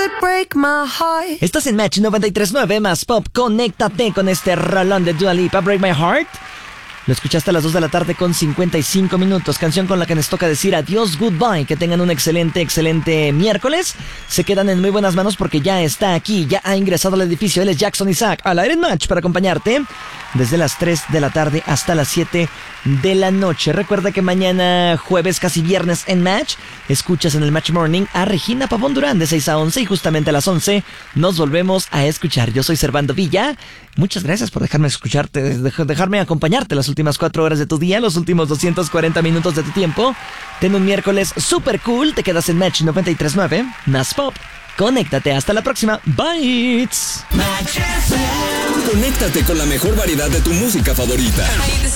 Estás en Match 93.9 más pop. Conéctate con este rolón de Dua Lipa, Break My Heart. Lo escuchaste a las 2 de la tarde con 55 minutos. Canción con la que nos toca decir adiós, goodbye. Que tengan un excelente miércoles. Se quedan en muy buenas manos porque ya está aquí, ya ha ingresado al edificio. Él es Jackson Isaac, al aire en Match para acompañarte desde las 3 de la tarde hasta las 7 de la noche. Recuerda que mañana jueves, casi viernes en Match, escuchas en el Match Morning a Regina Pavón Durán de 6 a 11 y justamente a las 11 nos volvemos a escuchar. Yo soy Servando Villa. Muchas gracias por dejarme escucharte, dejarme acompañarte las últimas 4 horas de tu día, los últimos 240 minutos de tu tiempo. Ten un miércoles super cool. Te quedas en Match 93.9 más pop. Conéctate, hasta la próxima. Bye. Conéctate con la mejor variedad de tu música favorita.